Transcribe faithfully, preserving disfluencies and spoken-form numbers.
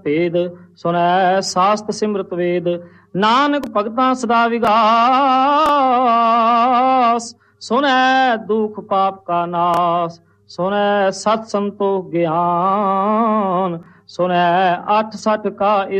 ਭੇਦ ਸੁਨੈ ਸਾਸਤ ਸਿਮਰਤ ਵੇਦ। ਨਾਨਕ ਭਗਤਾਂ ਸਦਾ ਵਿਗਾਸ ਸੁਨੈ ਦੁਖ ਪਾਪ ਕਾ ਨਾਸ। ਸੁਨੈ ਸਤ ਸੰਤੋਖ ਗਿਆਨ ਸੁਨੈ ਅੱਠ ਸਠ ਕਾ